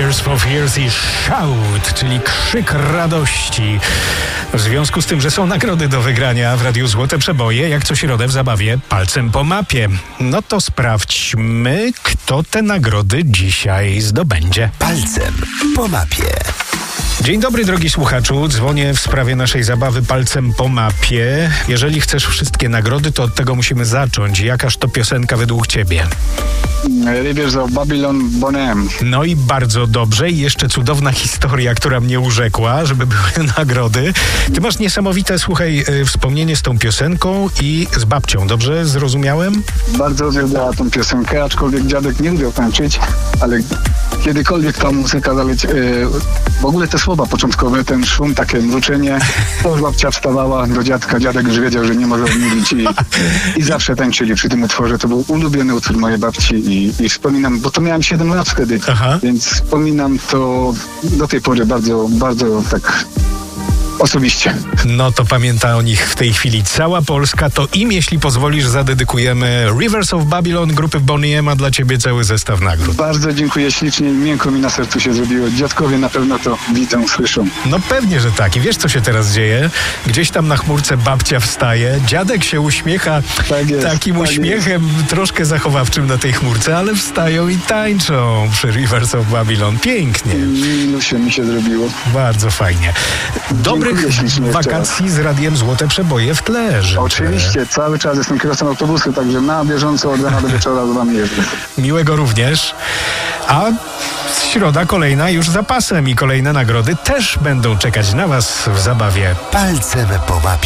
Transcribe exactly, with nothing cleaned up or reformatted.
Tears for Fears i Shout, czyli krzyk radości. W związku z tym, że są nagrody do wygrania w Radiu Złote Przeboje, jak co środę w zabawie Palcem po mapie. No to sprawdźmy, kto te nagrody dzisiaj zdobędzie. Palcem po mapie. Dzień dobry, drogi słuchaczu. Dzwonię w sprawie naszej zabawy Palcem po mapie. Jeżeli chcesz wszystkie nagrody, to od tego musimy zacząć. Jakaż to piosenka według ciebie? Rivers of Babylon, Boney M. No i bardzo dobrze. I jeszcze cudowna historia, która mnie urzekła, żeby były nagrody. Ty masz niesamowite, słuchaj, y, wspomnienie z tą piosenką i z babcią. Dobrze zrozumiałem? Bardzo uwielbiała tą piosenkę, aczkolwiek dziadek nie lubił tańczyć, ale kiedykolwiek ta muzyka zaleci, yy, w ogóle te słowa początkowe, ten szum, takie mruczenie, to już babcia wstawała do dziadka, dziadek już wiedział, że nie może odmówić i, i zawsze tańczyli przy tym utworze. To był ulubiony utwór mojej babci i, i wspominam, bo to miałem siedem lat wtedy, Aha. więc wspominam to do tej pory bardzo, bardzo tak osobiście. No to pamięta o nich w tej chwili cała Polska. To im, jeśli pozwolisz, zadedykujemy Rivers of Babylon grupy Boney M, a dla ciebie cały zestaw nagród. Bardzo dziękuję ślicznie, miękko mi na sercu się zrobiło. Dziadkowie na pewno to widzą, słyszą. No pewnie, że tak. I wiesz, co się teraz dzieje? Gdzieś tam na chmurce babcia wstaje, dziadek się uśmiecha Tak jest, takim tak uśmiechem troszkę zachowawczym na tej chmurce, ale wstają i tańczą przy Rivers of Babylon. Pięknie. Milusie mi się zrobiło. Bardzo fajnie. Dobrych Dziękuję ślicznie jeszcze wakacji z Radiem Złote Przeboje w tle życzę. Oczywiście, cały czas jestem kierowcą autobusu, także na bieżąco od rana do wieczora z wami jeżdżę. Miłego również. A środa kolejna już za pasem i kolejne nagrody też będą czekać na was w zabawie. Palcem po mapie.